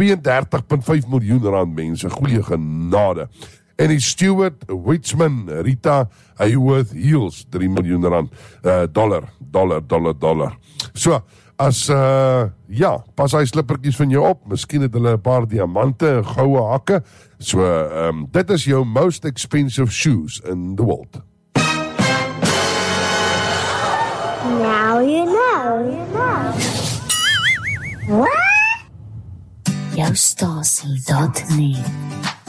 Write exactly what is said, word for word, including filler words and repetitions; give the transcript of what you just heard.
twee en dertig komma vyf miljoen rand, mense, goeie genade. En die Stuart Weitzman, Rita Hayworth Heels, drie miljoen rand, uh, dollar, dollar, dollar, dollar. So, as, uh, ja, pas hy slippertjies van jou op, miskien het hulle 'n paar diamante en goue hakke, so, um, dit is jou most expensive shoes in the world. Now you know, you know. What? Joustasie dot net